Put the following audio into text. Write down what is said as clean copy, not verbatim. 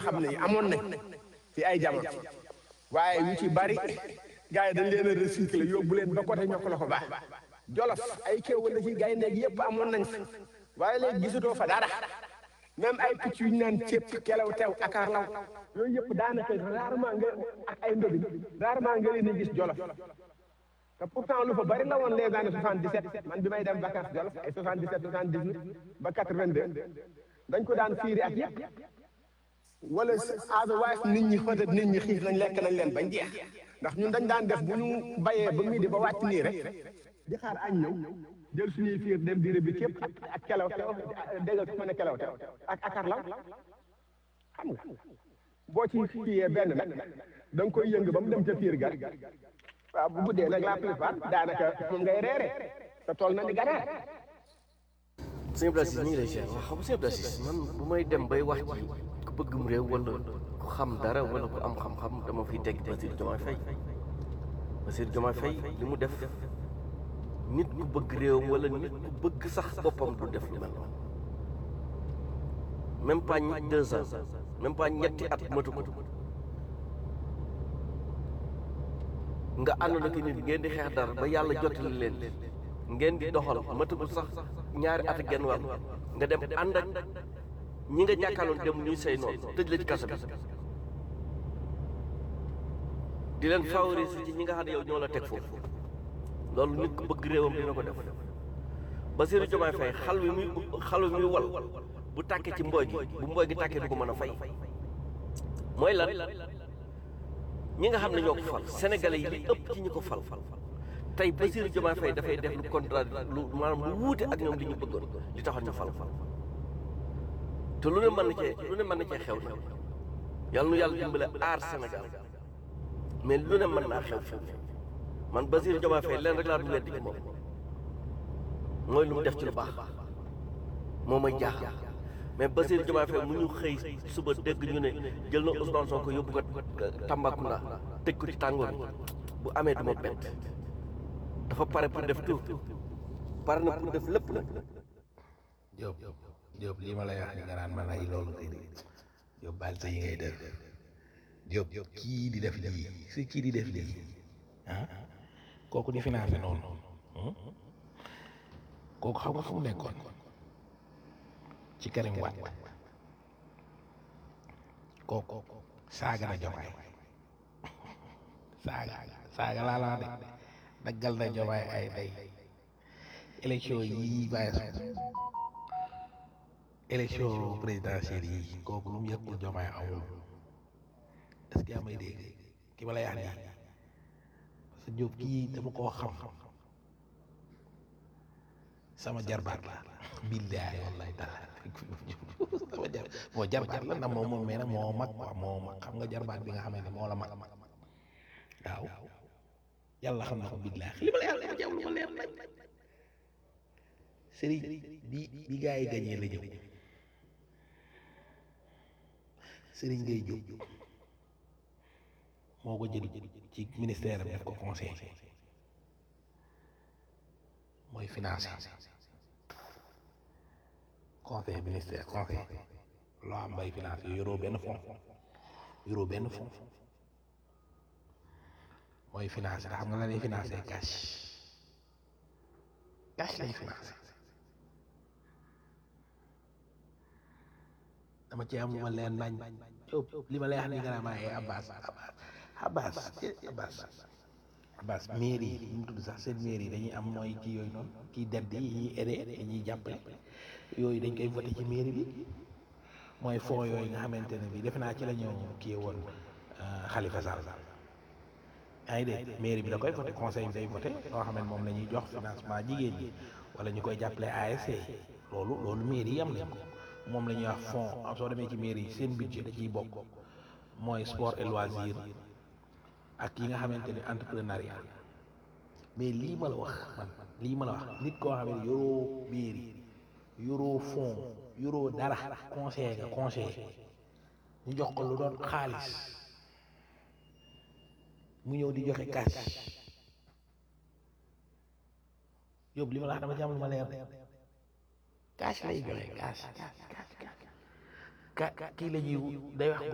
xam ne amoon nañ ci ay jamono waaye yu ci bari gars yi dañ leen a recycler yóbbu leen ba côté ñokk la ko baax Jolof ay kéwal la ci gaynde gi yëpp amoon nañ fa waaye léegi gisatoo fa dara même ay picc yu ñu naan cépp kelew tew akaar law yooyu yëpp daanaka rarement nga ak ay ndobin rarement nga leen di gis Jolof te pourtant lu fa bari la woon les années 77 man bi may dem vacances Jolof ay 77 78 ba 82 dañ ko daan fiiri ak yëpp wala otherwise nit ñi peut-être nit ñi xiif nañ lekk nañ leen bañ jeex ndax ñun dañ daan def bu ñu bayee ba midi ba wàcc nii rek di xaar añ ñëw jël suñuy fiir dem di rëbbi képp ak kelew tew déggal su ma ne kelew tew ak akar law xam nga boo ci fiyee benn nag da nga koy yëng ba mu dem ca fiir ga waaw bu guddee nag la plupart daanaka moom ngay reere te tool na ni ganaar sëñ Abdou Aziz ñu ngi lay seet wax xam sëñ Abdou Aziz man bu may dem bay wax ci ku bëggum réew wala ku xam dara wala ku am xam-xam dama fiy teg Bassirou Diomaye Faye Bassirou Diomaye Faye li mu def nit ku bëgg réewam wala nit ku bëgg sax boppam du def lu mel noonu même pas 2 ans même pas ñetti at matu ko nga àndoon ak nit ngeen di xeex dara ba yàlla jottali leen ngeen di doxal matagul sax ñaari at ak genn wàll nga dem ànd ak ñi nga jàkkaarloon dem ñuy say noonu tëj la ci kaso bi di leen favoriser ci ñi nga xam ne yow ñoo la teg foofu loolu nit ku bëgg réewam dina ko def Bassirou Diomaye Faye xal wi muy wal bu tàkkee ci mbooy gi bu mbooy gi tàkkee du ko mën a fay mooy lan ñi nga xam ne ñoo ko fal sénégalais yi li ëpp ci ñi ko fal tey Bassirou Diomaye Faye dafay def lu contrat lu maanaam lu wuute ak ñoom li ñu bëggoon li taxoon ñu fal te lu ne mën na cee xew na yàlla nu yàlla dimbale aar Sénégal mais lu ne mën naa xew man Bassirou Diomaye Faye leen rek laa du weddi ci moom mooy lu mu def ci lu baax moo may jaaxal mais Bassirou Diomaye Faye mu ñu xëy suba dégg ñu ne jël na Ousmane Sonko yóbbu ko Tambacounda tëj ko ci tàngoor bu amee du ma bett dafa pare pour def tout pare na pour def lépp nag. Diop lii ma lay wax ni nga naan man ay loolu tey Diop baal sa yi ngay def Diop kii di def lii si kii di def lii ah kooku di financé noonu kooku xam nga fu mu nekkoon ci Karim Wade kooku saaga na Diomaye saaga laa la de daggal na Diomaye ay day élection yi bàyyi élection présidentielle yi kooku lu mu yëkkul Diomaye amul est-ce que yaa may dégg ki ma lay wax nii parce que Diop kii dama koo xam sama jarbaat la billaay wallaay taala sama jar moo jarbaat la ndax moom mais nag moo mag quoi moo mag xam nga jarbaat bi nga xamee ne moo la mag waaw yàlla xam na ko billaay li ma la yàlla dafa jaww ma leer nañ sëriñ bi gaa yi gañee la ñëw sëriñ ngay jóg moo ko jël ci ministère am def ko conseil mooy financé conseil ministère conseil loo am bay financé yoroo benn fond mooy financé te xam nga la lay financé cash lay financé dama ci am ma leen nañ li ma lay wax ni nga naa maa yee Abbas mairie yi mu tudd sax seen mairie dañuy am mooy ci yooyu noonu ci dedd yi ñuy aidé dañuy jàppale yooyu dañ koy voté ci mairie bi mooy fonds yooyu nga xamante ne bi defe naa ci la ñu kii woon Khalifa Sall yaa ngi dégg mairie bi da koy voté conseil bi day voté loo xam ne moom la ñuy jox financement jigéen ñi wala ñu koy jàppale ASC loolu mairie yi am nañ ko moom la ñuy wax fonds soo demee ci mairie yi seen budget da ciy bokk mooy sport et loisir ak yi nga xamante ne entrepreneuriat mais lii ma la wax nit koo xam ne yoroo mairie yoroo fond yoroo dara conseil ñu jox ko lu doon xaalis mu ñëw di joxe cash yóbbu li ma la wax dama jàmm ma leer cash lay joxe cash kii la ñuy day wax